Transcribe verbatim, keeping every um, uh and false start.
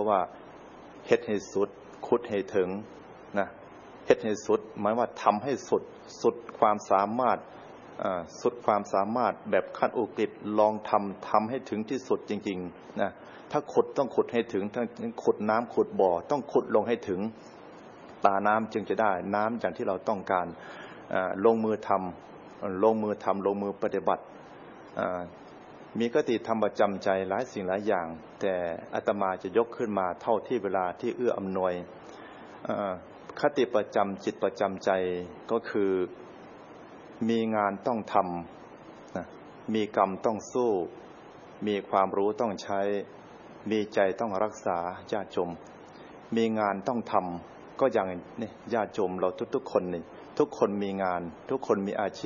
ว่าเฮ็ดให้สุดขุดให้ถึงนะเฮ็ดให้สุดหมายว่าทำให้สุดสุดความสามารถสุดความสามารถแบบขั้นอุกฤษลองทำทำให้ถึงที่สุดจริงๆนะถ้าขุดต้องขุดให้ถึงถ้าขุดน้ำขุดบ่อต้องขุดลงให้ถึงตาน้ำจึงจะได้น้ำอย่างที่เราต้องการลงมือทำลงมือทำลงมือปฏิบัติมีคติธรรมประจำใจหลายสิ่งหลายอย่างแต่อาตมาจะยกขึ้นมาเท่าที่เวลาที่เอื้ออำนวยคติประจำจิตประจำใจก็คือมีงานต้องทำนะมีกรรมต้องสู้มีความรู้ต้องใช้มีใจต้องรักษาญาติโยมมีงานต้องทำก็อย่างนี่ญาติโยมเราทุกๆคนนี่ทุกคนมีงานทุกคนมีอาชีพ